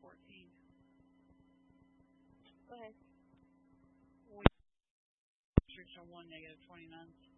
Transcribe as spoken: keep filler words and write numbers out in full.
fourteen. Go ahead. We restriction one negative twenty nine.